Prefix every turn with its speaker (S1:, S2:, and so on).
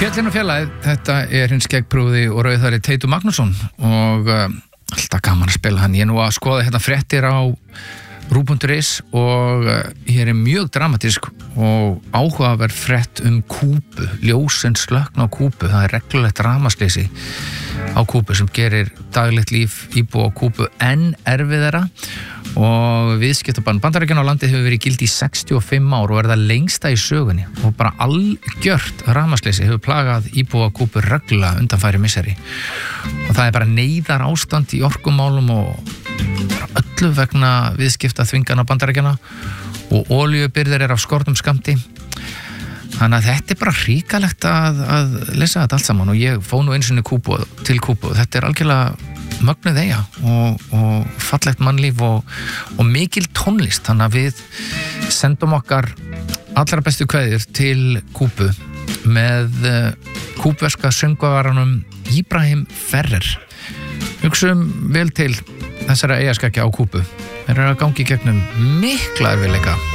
S1: Fjöllin og fjallæð, þetta hins skeggprúði og rauðhærði Teitur Magnússon og alltaf gaman að spila hann. Ég nú að skoða fréttir á rú.is og hér mjög dramatísk og áhugaverð frétt Kúbu, ljósin slökkna á Kúbu. Það reglulegt rafmagnsleysi á Kúbu sem gerir daglegt líf íbúa á Kúbu enn erfiðara og viðskiptabann Bandaríkjanna á landi hefur verið í gildi í 65 ár og það lengsta í sögunni og bara algjört rafmagnsleysi hefur plagað íbúa Kúbu reglulega undanfæri misseri og það bara neyðar ástand í orkumálum og öllu vegna viðskipta þvingana Bandaríkjanna og olíubirgðir af skornum skammti. Þannig að þetta bara hrikalegt að lesa þetta allt saman og ég fór nú einu sinni til Kúbu. Þetta algjörlega mögnuð eyja og fallegt mannlíf og mikil tónlist. Þannig að við sendum okkar allra bestu kveðjur til Kúbu með kúbverska söngvaranum Ibrahim Ferrer. Hugsum vel til þessara eyjaskeggja á Kúbu. Þeir eru að gangi gegnum mikla erfiðleika.